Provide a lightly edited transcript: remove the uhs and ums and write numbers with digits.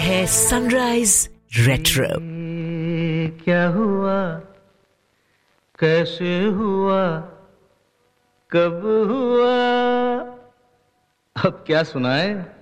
है sunrise retro. क्या हुआ, कैसे हुआ, कब हुआ, अब क्या सुनाए।